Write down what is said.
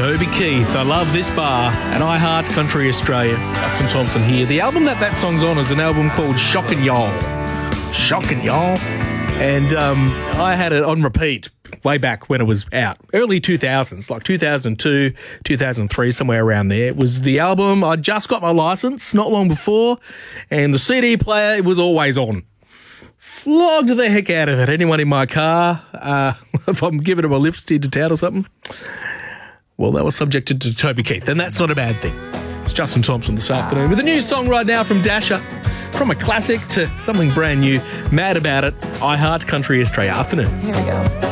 Toby Keith, I love this bar, and I Heart Country Australia. Justin Thompson here. The album that song's on is an album called Shockin' Y'all. Shockin' Y'all. And I had it on repeat way back when it was out. Early 2000s, like 2002, 2003, somewhere around there. It was the album. I just got my license not long before, and the CD player, it was always on. Flogged the heck out of it. Anyone in my car, if I'm giving them a lift into town or something, well, that was subjected to Toby Keith, and that's not a bad thing. It's Justin Thompson this afternoon with a new song right now from Dasher. From a classic to something brand new. Mad About It. I Heart Country Australia. Afternoon. Here we go.